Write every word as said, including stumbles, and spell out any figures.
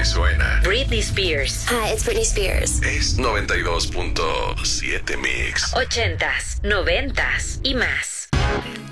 Así suena. Britney Spears. Hi, it's Britney Spears. Es noventa y dos punto siete Mix. Ochentas, noventas y más.